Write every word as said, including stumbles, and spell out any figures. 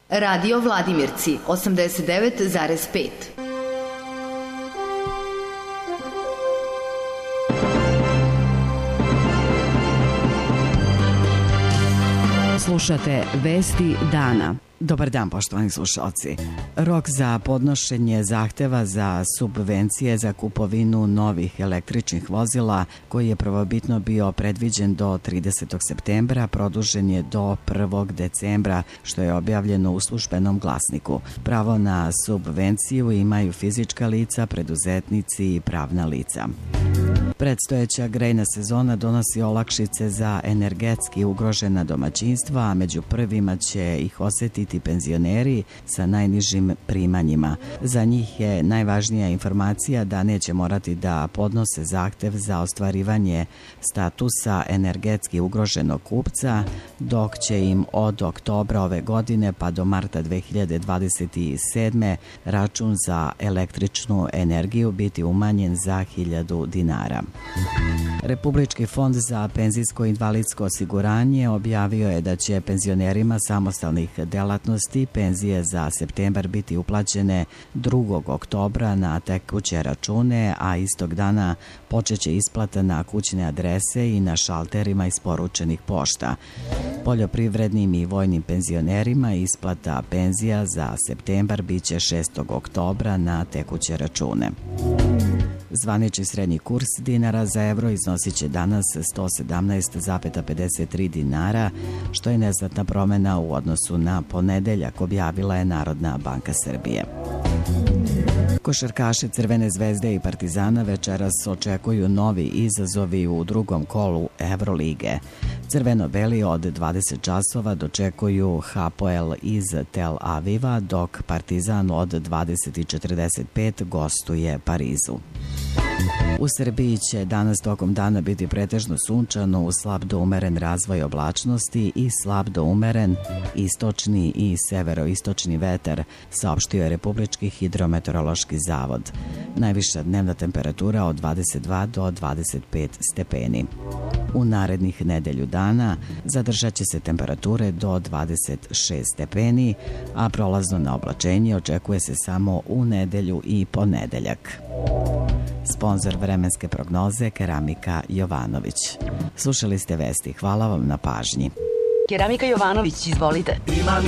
Radio Vladimirci osamdeset devet zarez pet. Slušate Vesti dana. Dobar dan, poštovani slušalci. Rok za podnošenje zahteva za subvencije za kupovinu novih električnih vozila, koji je prvobitno bio predviđen do tridesetog septembra, produžen je do prvog decembra, što je objavljeno u Službenom glasniku. Pravo na subvenciju imaju fizička lica, preduzetnici i pravna lica. Predstojeća grejna sezona donosi olakšice za energetski ugrožena domaćinstva, a među prvima će ih osetiti penzioneri sa najnižim primanjima. Za njih je najvažnija informacija da neće morati da podnose zahtev za ostvarivanje statusa energetski ugroženog kupca, dok će im od oktobra ove godine pa do marta dve hiljade dvadeset sedme. račun za električnu energiju biti umanjen za hiljadu dinara. Republički fond za penzijsko i invalidsko osiguranje objavio je da će penzionerima samostalnih delatnosti penzije za septembar biti uplaćene drugog oktobra na tekuće račune, a istog dana počeće isplata na kućne adrese i na šalterima isporučenih pošta. Poljoprivrednim i vojnim penzionerima isplata penzija za septembar biće šestog oktobra na tekuće račune. Zvanični srednji kurs dinara za evro iznosit će danas sto sedamnaest zarez pedeset tri dinara, što je neznatna promena u odnosu na ponedeljak, objavila je Narodna banka Srbije. Košarkaši Crvene zvezde i Partizana večeras očekuju novi izazovi u drugom kolu Evrolige. Crveno-beli od dvadeset časova dočekuju Hapoel iz Tel Aviva, dok Partizan od dvadeset četrdeset pet gostuje Parizu. U Srbiji će danas tokom dana biti pretežno sunčano uz slab do umeren razvoj oblačnosti i slab do umeren istočni i severoistočni vetar, saopštio je Republički hidrometeorološki zavod. Najviša dnevna temperatura od dvadeset dva do dvadeset pet stepeni. U narednih nedelju dana zadržat će se temperature do dvadeset šest stepeni, a prolazno na oblačenje očekuje se samo u nedelju i ponedeljak. Sponzor vremenske prognoze Keramika Jovanović. Slušali ste vesti. Hvala vam na pažnji. Keramika Jovanović, izvolite. Imam